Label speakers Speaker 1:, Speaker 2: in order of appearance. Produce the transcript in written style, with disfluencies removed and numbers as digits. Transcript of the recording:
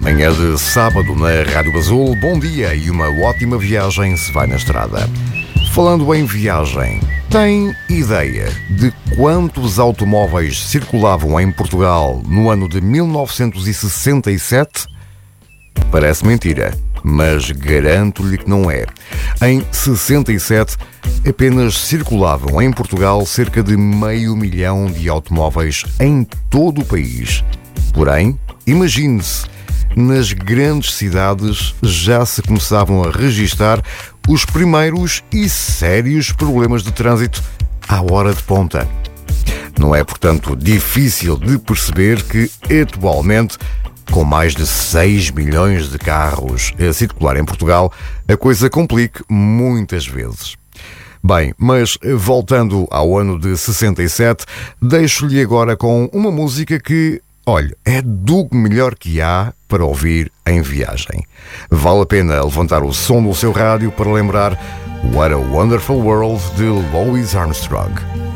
Speaker 1: Manhã de sábado na Rádio Azul, bom dia e uma ótima viagem se vai na estrada. Falando em viagem, tem ideia de quantos automóveis circulavam em Portugal no ano de 1967? Parece mentira, mas garanto-lhe que não é. Em 67, apenas circulavam em Portugal cerca de 500 mil de automóveis em todo o país. Porém, imagine-se, nas grandes cidades já se começavam a registar os primeiros e sérios problemas de trânsito à hora de ponta. Não é, portanto, difícil de perceber que, atualmente, com mais de 6 milhões de carros a circular em Portugal, a coisa complica muitas vezes. Bem, mas voltando ao ano de 67, deixo-lhe agora com uma música que, olha, é do melhor que há para ouvir em viagem. Vale a pena levantar o som do seu rádio para lembrar What a Wonderful World de Louis Armstrong.